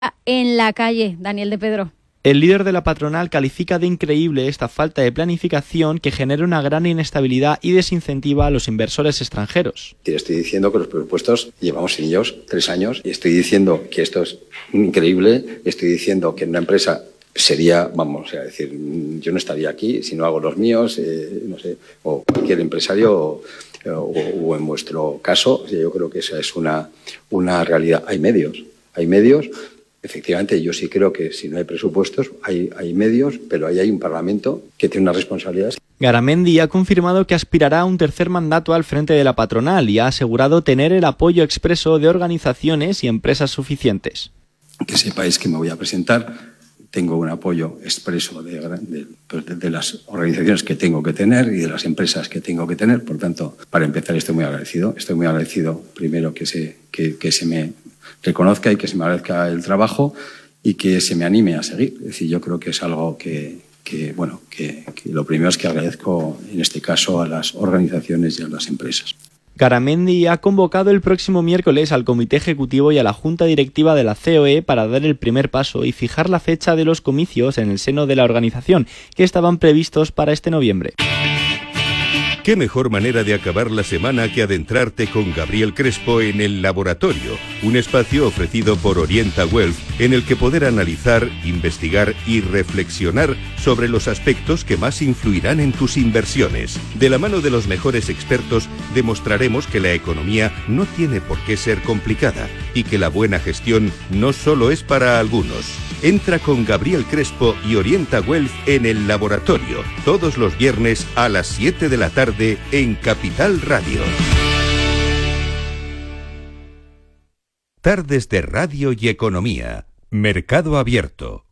en la calle, Daniel de Pedro. El líder de la patronal califica de increíble esta falta de planificación que genera una gran inestabilidad y desincentiva a los inversores extranjeros. Estoy diciendo que los presupuestos llevamos sin ellos 3 años y estoy diciendo que esto es increíble. Estoy diciendo que en una empresa sería, vamos a decir, yo no estaría aquí si no hago los míos, no sé, o cualquier empresario o en vuestro caso. Yo creo que esa es una realidad. Hay medios. Efectivamente, yo sí creo que si no hay presupuestos, hay medios, pero ahí hay un Parlamento que tiene unas responsabilidades. Garamendi ha confirmado que aspirará a un tercer mandato al frente de la patronal y ha asegurado tener el apoyo expreso de organizaciones y empresas suficientes. Que sepáis que me voy a presentar. Tengo un apoyo expreso de las organizaciones que tengo que tener y de las empresas que tengo que tener. Por tanto, para empezar, estoy muy agradecido. Estoy muy agradecido, primero, que se me reconozca y que se me agradezca el trabajo y que se me anime a seguir. Es decir, yo creo que es algo que lo primero es que agradezco, en este caso, a las organizaciones y a las empresas. Garamendi ha convocado el próximo miércoles al Comité Ejecutivo y a la Junta Directiva de la COE para dar el primer paso y fijar la fecha de los comicios en el seno de la organización, que estaban previstos para este noviembre. ¿Qué mejor manera de acabar la semana que adentrarte con Gabriel Crespo en El Laboratorio, un espacio ofrecido por Orienta Wealth en el que poder analizar, investigar y reflexionar sobre los aspectos que más influirán en tus inversiones? De la mano de los mejores expertos demostraremos que la economía no tiene por qué ser complicada y que la buena gestión no solo es para algunos. Entra con Gabriel Crespo y Orienta Wealth en El Laboratorio, todos los viernes a las 7 de la tarde en Capital Radio. Tardes de Radio y Economía. Mercado Abierto.